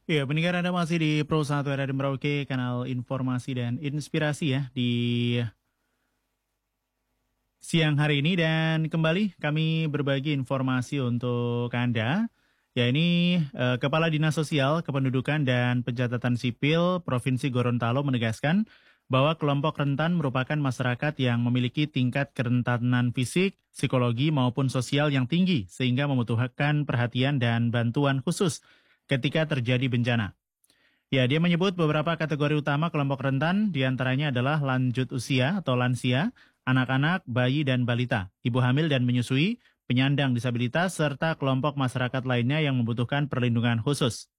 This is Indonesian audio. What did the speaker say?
Ya, pendengar Anda masih di Pro 1 Radio Merauke, kanal informasi dan inspirasi ya di siang hari ini dan kembali kami berbagi informasi untuk Anda. Ya, ini Kepala Dinas Sosial, Kependudukan dan Pencatatan Sipil Provinsi Gorontalo menegaskan bahwa kelompok rentan merupakan masyarakat yang memiliki tingkat kerentanan fisik, psikologi maupun sosial yang tinggi sehingga membutuhkan perhatian dan bantuan khusus ketika terjadi bencana. Ya, dia menyebut beberapa kategori utama kelompok rentan, diantaranya adalah lanjut usia atau lansia, anak-anak, bayi, dan balita, ibu hamil dan menyusui, penyandang disabilitas, serta kelompok masyarakat lainnya yang membutuhkan perlindungan khusus.